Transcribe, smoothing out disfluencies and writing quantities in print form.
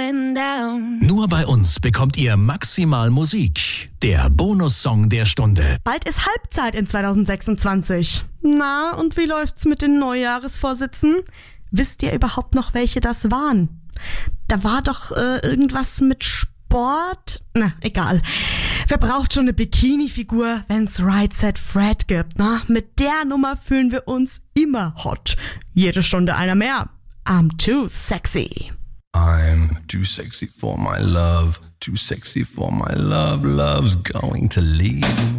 going down. Nur bei uns bekommt ihr maximal Musik. Der Bonussong der Stunde. Bald ist Halbzeit in 2026. Na, und wie läuft's mit den Neujahresvorsätzen? Wisst ihr überhaupt noch, welche das waren? Da war doch irgendwas mit Sport? Na, egal. Wer braucht schon eine Bikini-Figur, wenn's Right Said Fred gibt, na? Mit der Nummer fühlen wir uns immer hot. Jede Stunde einer mehr. I'm too sexy. I'm too sexy for my love, too sexy for my love, love's going to leave me.